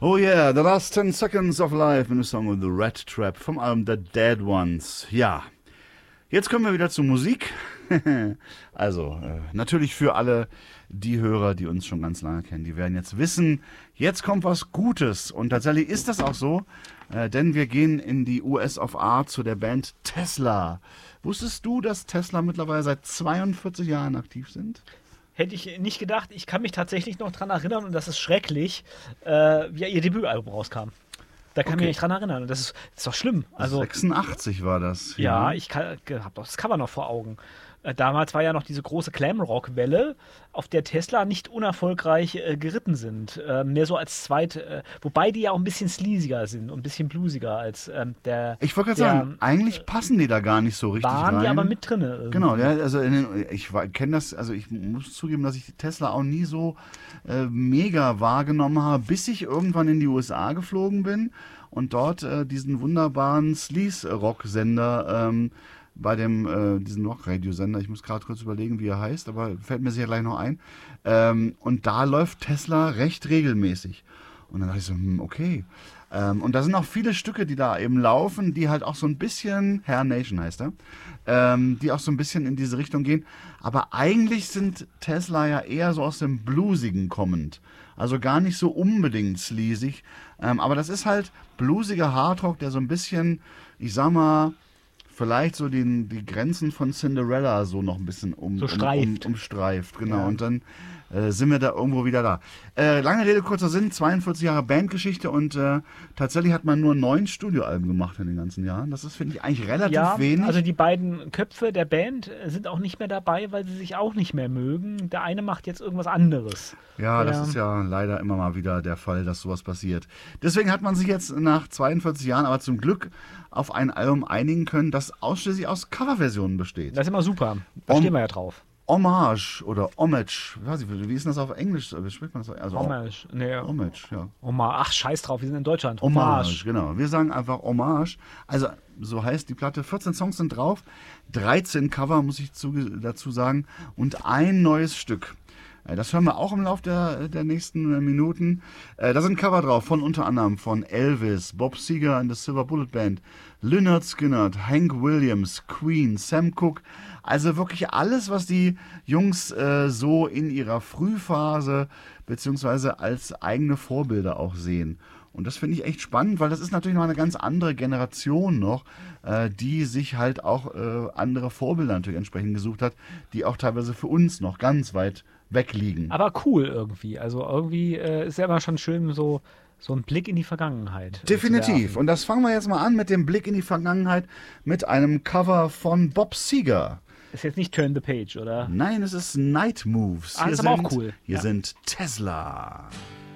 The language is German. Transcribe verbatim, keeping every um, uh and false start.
Oh yeah, The Last ten Seconds of Life in a Song with the Rat Trap vom Album The Dead Ones. Ja, jetzt kommen wir wieder zur Musik. Also, äh, natürlich für alle die Hörer, die uns schon ganz lange kennen, die werden jetzt wissen, jetzt kommt was Gutes. Und tatsächlich ist das auch so, äh, denn wir gehen in die U S of A zu der Band Tesla. Wusstest du, dass Tesla mittlerweile seit zweiundvierzig Jahren aktiv sind? Hätte ich nicht gedacht. Ich kann mich tatsächlich noch dran erinnern, und das ist schrecklich, äh, wie ihr Debütalbum rauskam. Da kann ich Okay. mich nicht dran erinnern. Und das ist, das ist doch schlimm. Also, sechsundachtzig war das. ja, ich habe doch das Cover noch vor Augen. Äh, damals war ja noch diese große Glamrock-Welle, auf der Tesla nicht unerfolgreich äh, geritten sind. Äh, mehr so als zweit, äh, wobei die ja auch ein bisschen sleasiger sind und ein bisschen bluesiger als ähm, der. Ich wollte der, gerade sagen, eigentlich passen die da gar nicht so richtig waren rein. die aber mit drinne. irgendwie. Genau, ja, also in den, ich kenne das, also ich muss zugeben, dass ich die Tesla auch nie so äh, mega wahrgenommen habe, bis ich irgendwann in die U S A geflogen bin und dort äh, diesen wunderbaren Sleaze-Rock-Sender ähm, bei dem, äh, diesen Rock-Radio-Sender, ich muss gerade kurz überlegen, wie er heißt, aber fällt mir sicher gleich noch ein. Ähm, und da läuft Tesla recht regelmäßig. Und dann dachte ich so, hm, okay. Ähm, und da sind auch viele Stücke, die da eben laufen, die halt auch so ein bisschen, Hair Nation heißt er, ähm, die auch so ein bisschen in diese Richtung gehen. Aber eigentlich sind Tesla ja eher so aus dem Bluesigen kommend. Also gar nicht so unbedingt sleazig. Ähm, aber das ist halt bluesiger Hardrock, der so ein bisschen, ich sag mal, vielleicht so den, die Grenzen von Cinderella so noch ein bisschen um, So um, streift. um, umstreift. Genau. Ja. Und dann äh, sind wir da irgendwo wieder da. Äh, lange Rede, kurzer Sinn, zweiundvierzig Jahre Bandgeschichte und äh, tatsächlich hat man nur neun Studioalben gemacht in den ganzen Jahren. Das ist, finde ich, eigentlich relativ Ja, wenig. also die beiden Köpfe der Band äh, sind auch nicht mehr dabei, weil sie sich auch nicht mehr mögen. Der eine macht jetzt irgendwas anderes. Ja, das Ja. ist ja leider immer mal wieder der Fall, dass sowas passiert. Deswegen hat man sich jetzt nach zweiundvierzig Jahren aber zum Glück auf ein Album einigen können, das ausschließlich aus Coverversionen besteht. Das ist immer super. Da Om- stehen wir ja drauf. Hommage oder Homage, weiß ich, wie ist denn das auf Englisch? Wie spricht man das? Also Hommage. Nee, Homage, ja. Hommage. Ach, scheiß drauf, wir sind in Deutschland. Hommage, Hommage. genau. Wir sagen einfach Hommage. Also, so heißt die Platte. vierzehn Songs sind drauf, dreizehn Cover, muss ich zu, dazu sagen, und ein neues Stück. Äh, Das hören wir auch im Laufe der, der nächsten äh, Minuten. Äh, Da sind Cover drauf von unter anderem von Elvis, Bob Seger and the Silver Bullet Band, Lynyrd Skynyrd, Hank Williams, Queen, Sam Cooke. Also wirklich alles, was die Jungs äh, so in ihrer Frühphase beziehungsweise als eigene Vorbilder auch sehen. Und das finde ich echt spannend, weil das ist natürlich noch eine ganz andere Generation noch, äh, die sich halt auch äh, andere Vorbilder natürlich entsprechend gesucht hat, die auch teilweise für uns noch ganz weit weg liegen. Aber cool irgendwie. Also irgendwie äh, ist ja immer schon schön, so, so ein Blick in die Vergangenheit. äh, zu Definitiv. werfen. Und das fangen wir jetzt mal an mit dem Blick in die Vergangenheit mit einem Cover von Bob Seger. Ist jetzt nicht Turn the Page, oder? Nein, es ist Night Moves. Ah, Hier ist aber auch sind- cool. Hier Ja. sind Tesla.